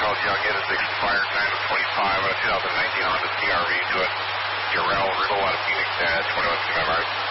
Charles Young in its expired time of 25 on a 2019 Honda CR-V to it. Urel, Riddle out of Phoenix at 21 CMR.